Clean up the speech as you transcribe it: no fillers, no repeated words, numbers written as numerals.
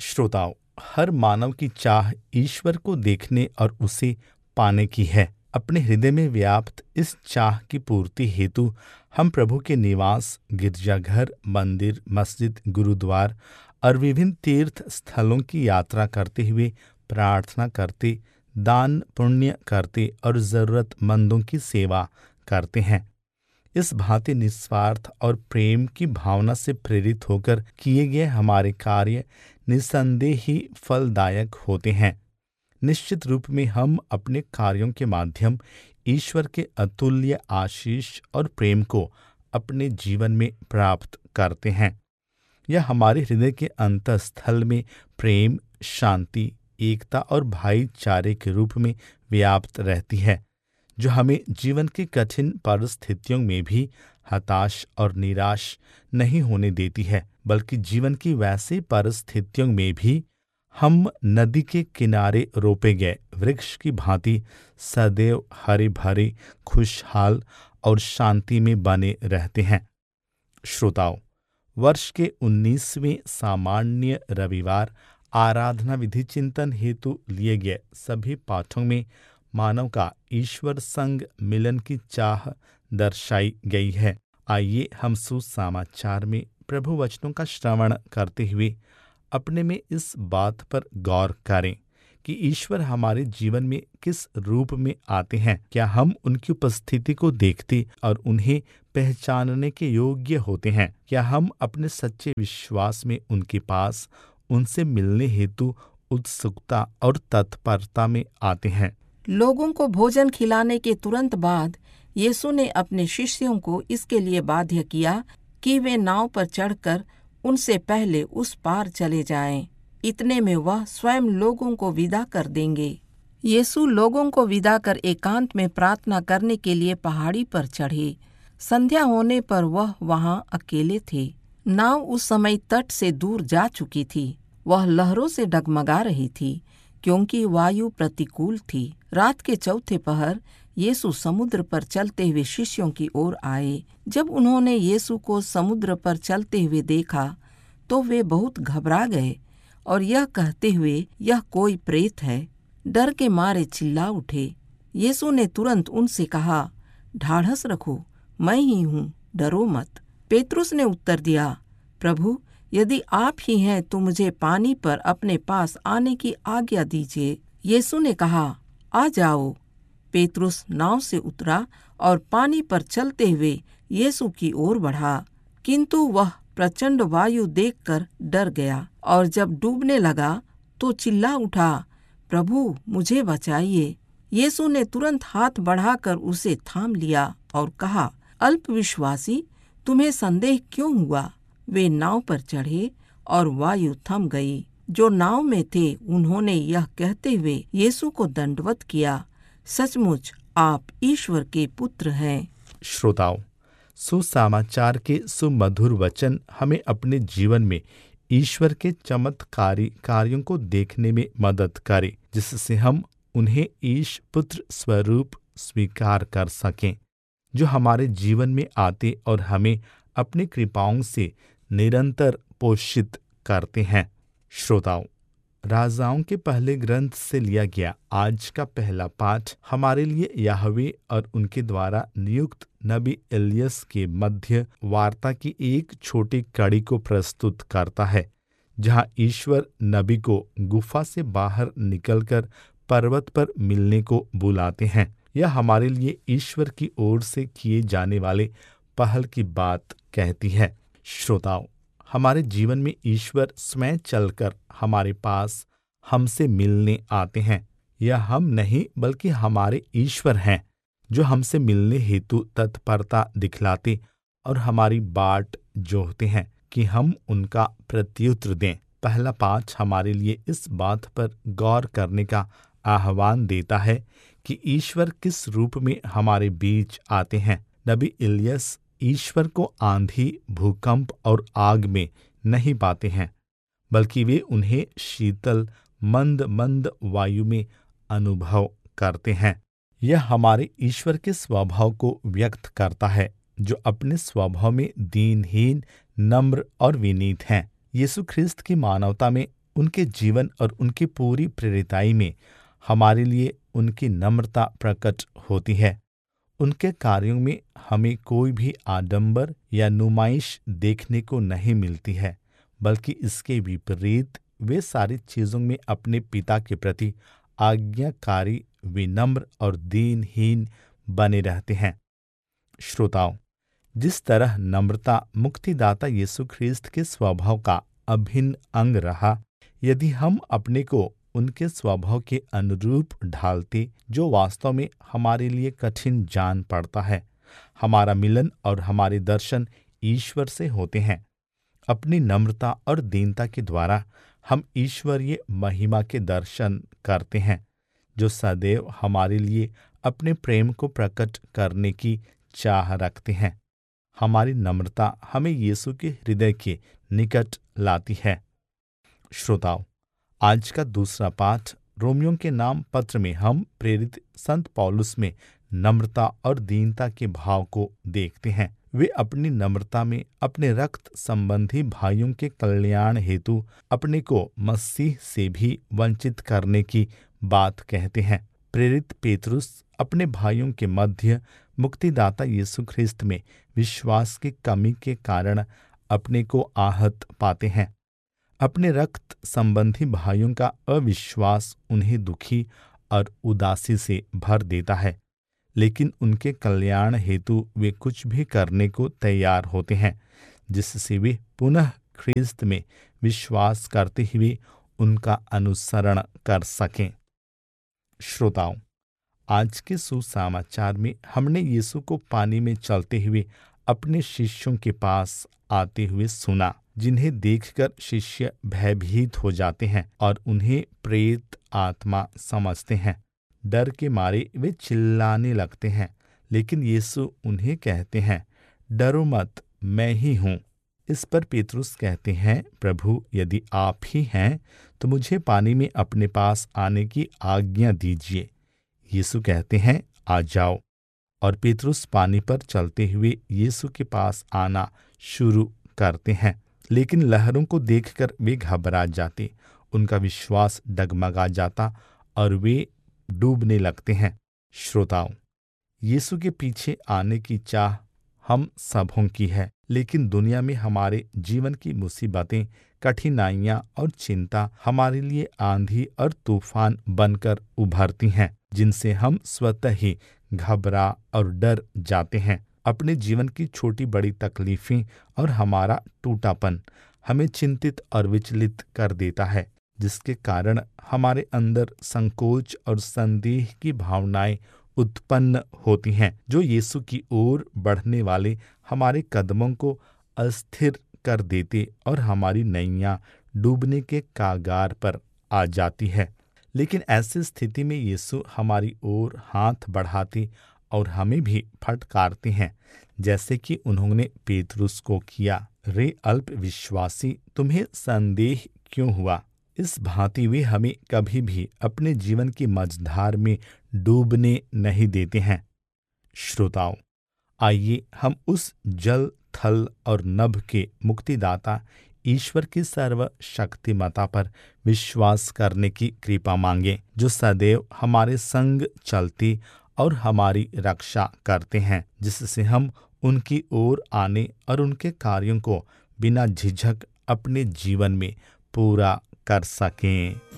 श्रोताओं, हर मानव की चाह ईश्वर को देखने और उसे पाने की है। अपने हृदय में व्याप्त इस चाह की पूर्ति हेतु हम प्रभु के निवास, गिरजाघर, मंदिर, मस्जिद, गुरुद्वार और विभिन्न तीर्थ स्थलों की यात्रा करते हुए प्रार्थना करते, दान पुण्य करते और जरूरतमंदों की सेवा करते हैं। इस भांति निस्वार्थ और प्रेम की भावना से प्रेरित होकर किए गए हमारे कार्य निस्संदेह ही फलदायक होते हैं। निश्चित रूप में हम अपने कार्यों के माध्यम ईश्वर के अतुल्य आशीष और प्रेम को अपने जीवन में प्राप्त करते हैं। यह हमारे हृदय के अंतःस्थल में प्रेम, शांति, एकता और भाईचारे के रूप में व्याप्त रहती है, जो हमें जीवन की कठिन परिस्थितियों में भी हताश और निराश नहीं होने देती है, बल्कि जीवन की वैसी परिस्थितियों में भी हम नदी के किनारे रोपे गए वृक्ष की भांति सदैव हरे भरे, खुशहाल और शांति में बने रहते हैं। श्रोताओं, वर्ष के 19वें सामान्य रविवार आराधना विधि चिंतन हेतु लिए गए सभी पाठों में मानव का ईश्वर संग मिलन की चाह दर्शाई गई है। आइए हम सुसमाचार में प्रभु वचनों का श्रवण करते हुए अपने में इस बात पर गौर करें कि ईश्वर हमारे जीवन में किस रूप में आते हैं। क्या हम उनकी उपस्थिति को देखते और उन्हें पहचानने के योग्य होते हैं? क्या हम अपने सच्चे विश्वास में उनके पास उनसे मिलने हेतु उत्सुकता और तत्परता में आते हैं? लोगों को भोजन खिलाने के तुरंत बाद यीशु ने अपने शिष्यों को इसके लिए बाध्य किया कि वे नाव पर चढ़कर उनसे पहले उस पार चले जाएं। इतने में वह स्वयं लोगों को विदा कर देंगे। यीशु लोगों को विदा कर एकांत में प्रार्थना करने के लिए पहाड़ी पर चढ़े। संध्या होने पर वह वहां अकेले थे। नाव उस समय तट से दूर जा चुकी थी। वह लहरों से डगमगा रही थी क्योंकि वायु प्रतिकूल थी। रात के चौथे पहर यीशु समुद्र पर चलते हुए शिष्यों की ओर आए। जब उन्होंने यीशु को समुद्र पर चलते हुए देखा तो वे बहुत घबरा गए और यह कहते हुए, यह कोई प्रेत है, डर के मारे चिल्ला उठे। यीशु ने तुरंत उनसे कहा, ढाढ़स रखो, मैं ही हूँ, डरो मत। पेतरुस ने उत्तर दिया, प्रभु, यदि आप ही हैं तो मुझे पानी पर अपने पास आने की आज्ञा दीजिए। यीशु ने कहा, आ जाओ। पेतरुस नाव से उतरा और पानी पर चलते हुए यीशु की ओर बढ़ा, किंतु वह प्रचंड वायु देखकर डर गया और जब डूबने लगा तो चिल्ला उठा, प्रभु, मुझे बचाइए। यीशु ने तुरंत हाथ बढ़ाकर उसे थाम लिया और कहा, अल्पविश्वासी, तुम्हें संदेह क्यों हुआ? वे नाव पर चढ़े और वायु थम गई। जो नाव में थे उन्होंने यह कहते हुए यीशु को दंडवत किया, सचमुच आप ईश्वर के पुत्र हैं। श्रोताओं, सुसमाचार के सुमधुर वचन हमें अपने जीवन में ईश्वर के चमत्कारी कार्यों को देखने में मदद करे, जिससे हम उन्हें ईश पुत्र स्वरूप स्वीकार कर सकें, जो हमारे जीवन में आते और हमें अपनी कृपाओं से निरंतर पोषित करते हैं। श्रोताओं, राजाओं के पहले ग्रंथ से लिया गया आज का पहला पाठ हमारे लिए याहवे और उनके द्वारा नियुक्त नबी इलियस के मध्य वार्ता की एक छोटी कड़ी को प्रस्तुत करता है, जहां ईश्वर नबी को गुफा से बाहर निकलकर पर्वत पर मिलने को बुलाते हैं। यह हमारे लिए ईश्वर की ओर से किए जाने वाले पहल की बात कहती है। श्रोताओं, हमारे जीवन में ईश्वर स्वयं चलकर हमारे पास हमसे मिलने आते हैं। यह हम नहीं बल्कि हमारे ईश्वर हैं, जो हमसे मिलने हेतु तत्परता दिखलाते और हमारी बाट जोहते हैं कि हम उनका प्रत्युत्तर दें। पहला पाठ हमारे लिए इस बात पर गौर करने का आह्वान देता है कि ईश्वर किस रूप में हमारे बीच आते हैं। नबी इलियस ईश्वर को आंधी, भूकंप और आग में नहीं पाते हैं, बल्कि वे उन्हें शीतल मंद मंद वायु में अनुभव करते हैं। यह हमारे ईश्वर के स्वभाव को व्यक्त करता है, जो अपने स्वभाव में दीनहीन, नम्र और विनीत हैं। यीशु ख्रिस्त की मानवता में उनके जीवन और उनकी पूरी प्रेरिताई में हमारे लिए उनकी नम्रता प्रकट होती है। उनके कार्यों में हमें कोई भी आडंबर या नुमाइश देखने को नहीं मिलती है, बल्कि इसके विपरीत वे सारी चीज़ों में अपने पिता के प्रति आज्ञाकारी, विनम्र और दीनहीन बने रहते हैं। श्रोताओं, जिस तरह नम्रता मुक्तिदाता यीशु ख्रीस्त के स्वभाव का अभिन्न अंग रहा, यदि हम अपने को उनके स्वभाव के अनुरूप ढालते, जो वास्तव में हमारे लिए कठिन जान पड़ता है, हमारा मिलन और हमारे दर्शन ईश्वर से होते हैं। अपनी नम्रता और दीनता के द्वारा हम ईश्वरीय महिमा के दर्शन करते हैं, जो सदैव हमारे लिए अपने प्रेम को प्रकट करने की चाह रखते हैं। हमारी नम्रता हमें यीशु के हृदय के निकट लाती है। श्रोताओं, आज का दूसरा पाठ रोमियों के नाम पत्र में हम प्रेरित संत पौलुस में नम्रता और दीनता के भाव को देखते हैं। वे अपनी नम्रता में अपने रक्त संबंधी भाइयों के कल्याण हेतु अपने को मसीह से भी वंचित करने की बात कहते हैं। प्रेरित पेतरुस अपने भाइयों के मध्य मुक्तिदाता यीशु ख्रीस्त में विश्वास की कमी के कारण अपने को आहत पाते हैं। अपने रक्त संबंधी भाइयों का अविश्वास उन्हें दुखी और उदासी से भर देता है, लेकिन उनके कल्याण हेतु वे कुछ भी करने को तैयार होते हैं, जिससे वे पुनः ख्रीस्त में विश्वास करते हुए उनका अनुसरण कर सकें। श्रोताओं, आज के सुसमाचार में हमने यीशु को पानी में चलते हुए अपने शिष्यों के पास आते हुए सुना, जिन्हें देखकर शिष्य भयभीत हो जाते हैं और उन्हें प्रेत आत्मा समझते हैं। डर के मारे वे चिल्लाने लगते हैं, लेकिन यीशु उन्हें कहते हैं, डरो मत, मैं ही हूँ। इस पर पेतरुस कहते हैं, प्रभु, यदि आप ही हैं तो मुझे पानी में अपने पास आने की आज्ञा दीजिए। यीशु कहते हैं, आ जाओ। और पेतरुस पानी पर चलते हुए यीशु के पास आना शुरू करते हैं, लेकिन लहरों को देखकर वे घबरा जाते, उनका विश्वास डगमगा जाता और वे डूबने लगते हैं। श्रोताओं, यीशु के पीछे आने की चाह हम सबों की है, लेकिन दुनिया में हमारे जीवन की मुसीबतें, कठिनाइयां और चिंता हमारे लिए आंधी और तूफान बनकर उभरती हैं, जिनसे हम स्वतः ही घबरा और डर जाते हैं। अपने जीवन की छोटी बड़ी तकलीफें और हमारा टूटापन हमें चिंतित और विचलित कर देता है, जिसके कारण हमारे अंदर संकोच और संदेह की भावनाएं उत्पन्न होती हैं, जो यीशु की ओर बढ़ने वाले हमारे कदमों को अस्थिर कर देते और हमारी नैया डूबने के कागार पर आ जाती है। लेकिन ऐसी स्थिति में यीशु हमारी ओर हाथ बढ़ाते और हमें भी फटकारते हैं, जैसे कि उन्होंने पेतरुस को किया, रे अल्प विश्वासी, तुम्हें संदेह क्यों हुआ। इस भांति वे हमें कभी भी अपने जीवन की मझधार में डूबने नहीं देते हैं। श्रोताओं, आइए हम उस जल, थल और नभ के मुक्तिदाता ईश्वर की सर्वशक्तिमता पर विश्वास करने की कृपा मांगें, जो सदैव हमारे संग चलती और हमारी रक्षा करते हैं, जिससे हम उनकी ओर आने और उनके कार्यों को बिना झिझक अपने जीवन में पूरा कर सकें।